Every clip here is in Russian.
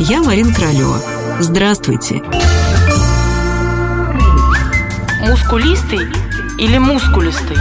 Я Марина Королева. Здравствуйте. Мускулистый или мускулистый?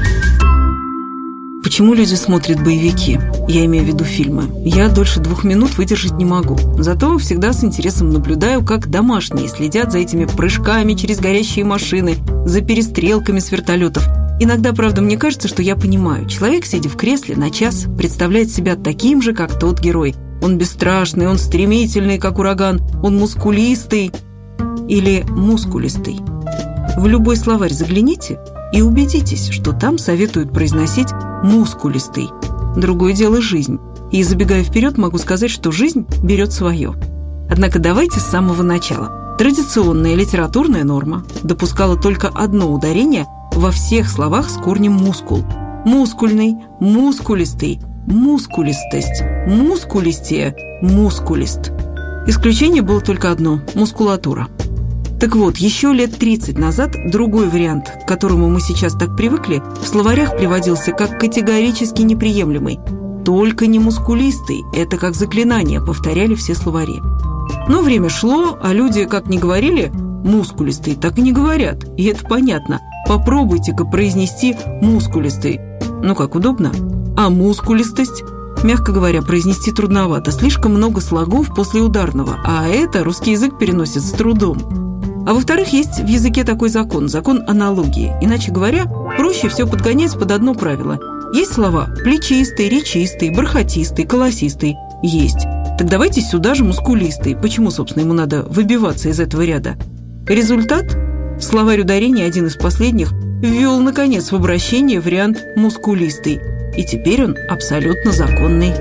Почему люди смотрят боевики? Я имею в виду фильмы. Я дольше 2 минут выдержать не могу. Зато всегда с интересом наблюдаю, как домашние следят за этими прыжками через горящие машины, за перестрелками с вертолетов. Иногда, правда, мне кажется, что я понимаю. Человек, сидя в кресле на час, представляет себя таким же, как тот герой. Он бесстрашный, он стремительный, как ураган, он мускулистый или мускулистый. В любой словарь загляните и убедитесь, что там советуют произносить «мускулистый». Другое дело жизнь. И, забегая вперед, могу сказать, что жизнь берет свое. Однако давайте с самого начала. Традиционная литературная норма допускала только одно ударение во всех словах с корнем «мускул». Мускульный, мускулистый, мускулистость, мускулистее, мускулист. Исключение было только одно – мускулатура. Так вот, еще лет 30 назад другой вариант, к которому мы сейчас так привыкли, в словарях приводился как категорически неприемлемый. Только не мускулистый, это как заклинание, повторяли все словари. Но время шло, а люди как не говорили «мускулистый», так и не говорят. И это понятно. Попробуйте-ка произнести «мускулистый». Ну как, удобно? А мускулистость? Мягко говоря, произнести трудновато. Слишком много слогов после ударного, а это русский язык переносит с трудом. А во-вторых, есть в языке такой закон аналогии. Иначе говоря, проще все подгонять под одно правило. Есть слова плечистый, речистый, бархатистый, колосистый. Есть. Так давайте сюда же мускулистый. Почему, собственно, ему надо выбиваться из этого ряда? Результат? Словарь ударений, один из последних, ввел, наконец, в обращение вариант мускулистый. И теперь он абсолютно законный.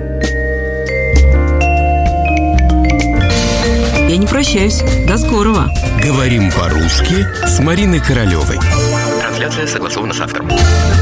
Я не прощаюсь. До скорого. Говорим по-русски с Мариной Королевой. Трансляция согласована с автором.